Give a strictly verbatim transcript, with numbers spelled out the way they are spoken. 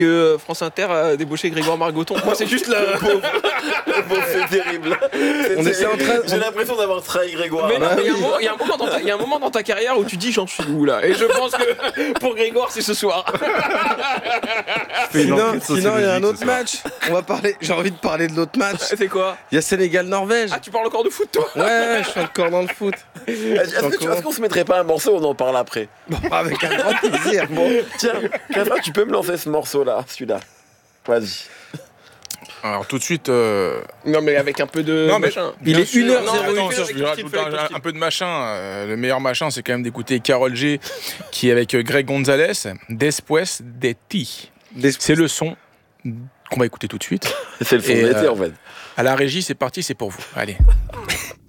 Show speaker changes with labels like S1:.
S1: que France Inter a débauché Grégoire Margoton. Moi, c'est juste la.
S2: Bon, c'est terrible. C'est
S3: On était en train-
S2: J'ai l'impression d'avoir trahi Grégoire.
S1: Mais non,
S2: là.
S1: mais il y a un moment- il y a un moment dans ta- il y a un moment dans ta carrière où tu dis j'en suis où là. Et je pense que pour Grégoire, c'est ce soir.
S4: Fais une
S3: Sinon,
S4: enquête
S3: sinon, il y a un
S4: sociologique
S3: autre
S4: ce soir.
S3: match. On va parler. J'ai envie de parler de l'autre match.
S1: C'est quoi?
S3: Il y a Sénégal-Norvège.
S1: Ah, tu parles encore de foot, toi?
S3: Ouais, ouais, je suis encore dans le foot.
S2: Est-ce que tu- est-ce qu'on se mettrait pas un morceau? On en parle après.
S3: Bon, avec un grand plaisir.
S2: Bon, tiens, Kafra, tu peux me lancer ce morceau-là, celui-là. Vas-y.
S4: Alors tout de suite. euh,
S1: Non, mais avec un peu de
S4: Non, mais-
S1: machin.
S3: Il
S4: bien
S3: est
S4: sûr.
S3: une heure
S4: Non,
S3: zéro
S4: attends,
S3: huit.
S4: je vais rajouter un, un peu de machin. Euh, le meilleur machin, c'est quand même d'écouter Karol G, qui est avec euh, Greg Gonzalez, Después de ti. C'est le son qu'on va écouter tout de suite.
S2: C'est le son
S4: Et,
S2: de l'été,
S4: euh,
S2: en fait.
S4: À la régie, c'est parti, c'est pour vous. Allez.